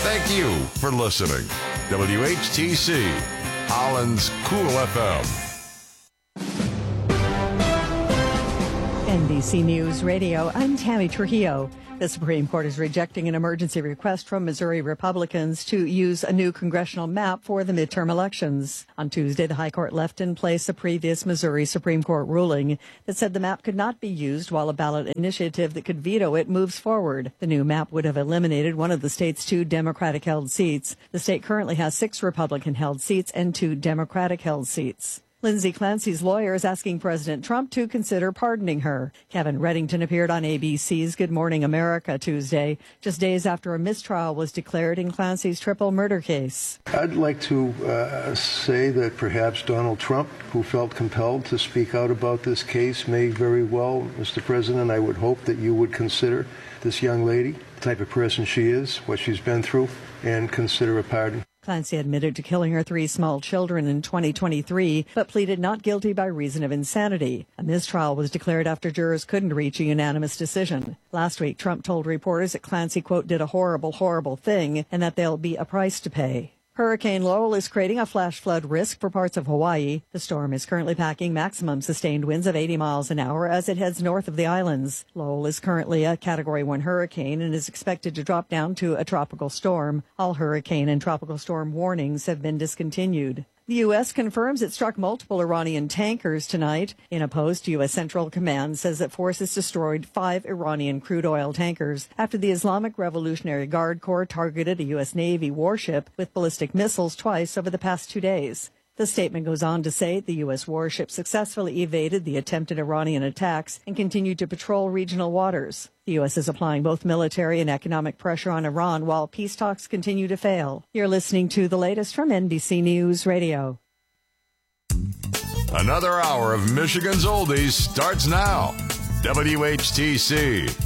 Thank you for listening. WHTC, Holland's Cool FM. NBC News Radio, I'm Tammy Trujillo. The Supreme Court is rejecting an emergency request from Missouri Republicans to use a new congressional map for the midterm elections. On Tuesday, the High Court left in place a previous Missouri Supreme Court ruling that said the map could not be used while a ballot initiative that could veto it moves forward. The new map would have eliminated one of the state's 2 Democratic-held seats. The state currently has 6 Republican-held seats and 2 Democratic-held seats. Lindsay Clancy's lawyer is asking President Trump to consider pardoning her. Kevin Reddington appeared on ABC's Good Morning America Tuesday, just days after a mistrial was declared in Clancy's triple murder case. I'd like to say that perhaps Donald Trump, who felt compelled to speak out about this case, may very well, Mr. President, I would hope that you would consider this young lady, the type of person she is, what she's been through, and consider a pardon. Clancy admitted to killing her 3 small children in 2023, but pleaded not guilty by reason of insanity. A mistrial was declared after jurors couldn't reach a unanimous decision. Last week, Trump told reporters that Clancy, quote, did a horrible, horrible thing, and that there'll be a price to pay. Hurricane Lowell is creating a flash flood risk for parts of Hawaii. The storm is currently packing maximum sustained winds of 80 miles an hour as it heads north of the islands. Lowell is currently a Category 1 hurricane and is expected to drop down to a tropical storm. All hurricane and tropical storm warnings have been discontinued. The U.S. confirms it struck multiple Iranian tankers tonight. In a post, U.S. Central Command says that forces destroyed 5 Iranian crude oil tankers after the Islamic Revolutionary Guard Corps targeted a U.S. Navy warship with ballistic missiles twice over the past 2 days. The statement goes on to say the U.S. warship successfully evaded the attempted Iranian attacks and continued to patrol regional waters. The U.S. is applying both military and economic pressure on Iran while peace talks continue to fail. You're listening to the latest from NBC News Radio. Another hour of Michigan's Oldies starts now. WHTC